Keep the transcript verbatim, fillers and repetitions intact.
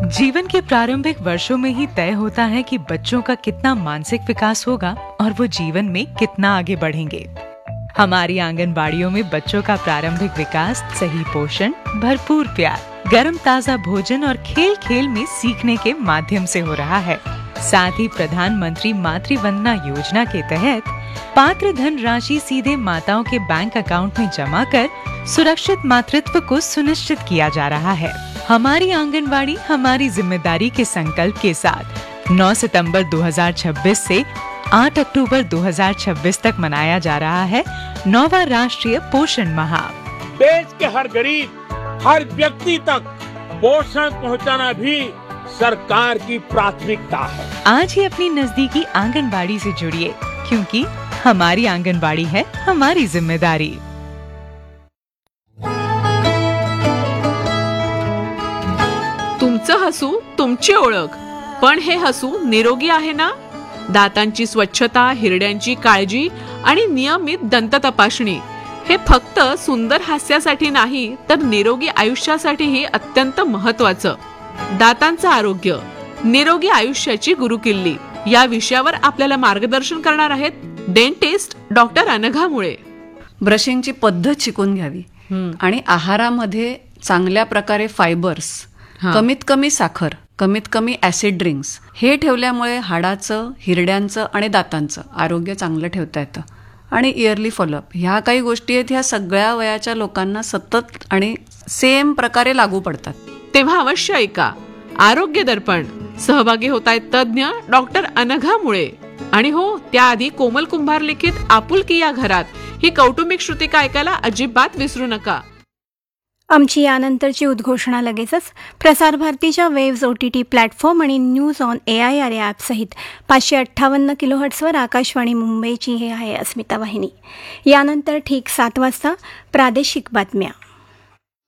जीवन के प्रारंभिक वर्षों में ही तय होता है कि बच्चों का कितना मानसिक विकास होगा और वो जीवन में कितना आगे बढ़ेंगे। हमारी आंगनबाड़ियों में बच्चों का प्रारंभिक विकास सही पोषण, भरपूर प्यार, गर्म ताजा भोजन और खेल खेल में सीखने के माध्यम से हो रहा है। साथ ही प्रधानमंत्री मातृ वंदना योजना के तहत पात्र धन राशि सीधे माताओं के बैंक अकाउंट में जमा कर सुरक्षित मातृत्व को सुनिश्चित किया जा रहा है। हमारी आंगनबाड़ी हमारी जिम्मेदारी के संकल्प के साथ नौ सितंबर दो हज़ार छब्बीस से आठ अक्टूबर दो हज़ार छब्बीस तक मनाया जा रहा है नौवां राष्ट्रीय पोषण माह। देश के हर गरीब, हर व्यक्ति तक पोषण पहुंचाना भी सरकार की प्राथमिकता है। आज ही अपनी नजदीकी आंगनबाड़ी से जुड़िए, क्योंकि हमारी आंगनबाड़ी है हमारी जिम्मेदारी। तुमचं हसू तुमची ओळख, पण हे हसू निरोगी आहे ना? दातांची स्वच्छता, हिरड्यांची काळजी आणि नियमित दंत तपासणी हे फक्त सुंदर हास्यासाठी नाही तर निरोगी आयुष्यासाठीही अत्यंत महत्त्वाचं. दातांचं आरोग्य, निरोगी आयुष्याची गुरुकिल्ली या विषयावर आपल्याला मार्गदर्शन करणार आहेत डेंटिस्ट डॉक्टर अनघा मुळे. ब्रशिंगची पद्धत शिकून घ्यावी आणि आहारामध्ये चांगल्या प्रकारे फायबर्स, कमीत कमी साखर, कमीत कमी ऍसिड ड्रिंक्स हे ठेवल्यामुळे हाडाचं, हिरड्यांचं आणि दातांचं आरोग्य चांगलं ठेवता येतं. आणि इयरली फॉलोअप ह्या काही गोष्टी आहेत, ह्या सगळ्या वयाच्या लोकांना सतत आणि सेम प्रकारे लागू पडतात. तेव्हा अवश्य ऐका आरोग्य दर्पण. सहभागी होत आहेत तज्ज्ञ डॉक्टर अनघा मुळे. आणि हो, त्याआधी कोमल कुंभार लिखित आपुलकी या घरात ही कौटुंबिक श्रुतिका ऐकायला अजिबात विसरू नका. आमची यानंतरची उद्घोषणा लगेचच. प्रसार भारतीच्या waves O T T platform आणि news on A I R app सहित पाचशे अठ्ठावन्न किलोहर्ट्सवर आकाशवाणी मुंबईची हे आहे अस्मिता वाहिनी. यानंतर ठीक सात वाजता प्रादेशिक बातम्या.